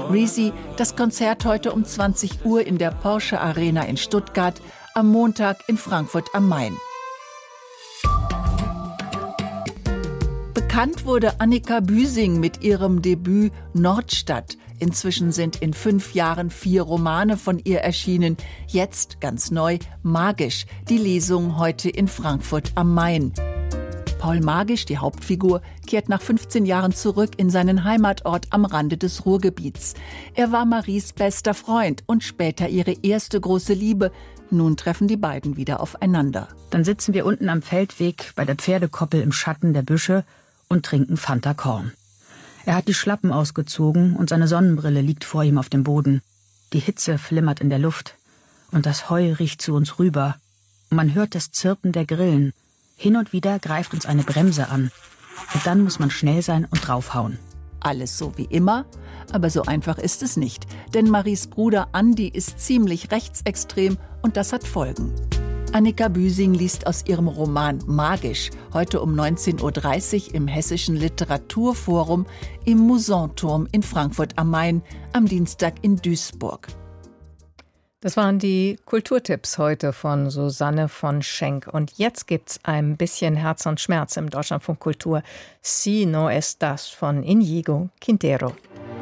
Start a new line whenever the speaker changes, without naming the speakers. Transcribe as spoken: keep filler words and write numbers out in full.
Reezy, das Konzert heute um zwanzig Uhr in der Porsche Arena in Stuttgart, am Montag in Frankfurt am Main. Bekannt wurde Annika Büsing mit ihrem Debüt Nordstadt. Inzwischen sind in fünf Jahren vier Romane von ihr erschienen. Jetzt, ganz neu, Magisch, die Lesung heute in Frankfurt am Main. Paul Magisch, die Hauptfigur, kehrt nach fünfzehn Jahren zurück in seinen Heimatort am Rande des Ruhrgebiets. Er war Maries bester Freund und später ihre erste große Liebe. Nun treffen die beiden wieder aufeinander.
Dann sitzen wir unten am Feldweg bei der Pferdekoppel im Schatten der Büsche und trinken Fanta Korn. Er hat die Schlappen ausgezogen und seine Sonnenbrille liegt vor ihm auf dem Boden. Die Hitze flimmert in der Luft und das Heu riecht zu uns rüber. Und man hört das Zirpen der Grillen. Hin und wieder greift uns eine Bremse an. Und dann muss man schnell sein und draufhauen.
Alles so wie immer, aber so einfach ist es nicht. Denn Maries Bruder Andi ist ziemlich rechtsextrem und das hat Folgen. Annika Büsing liest aus ihrem Roman Magisch, heute um neunzehn Uhr dreißig im Hessischen Literaturforum im Musanturm in Frankfurt am Main, am Dienstag in Duisburg.
Das waren die Kulturtipps heute von Susanne von Schenk. Und jetzt gibt's ein bisschen Herz und Schmerz im Deutschlandfunk Kultur. Si no estás von Íñigo Quintero.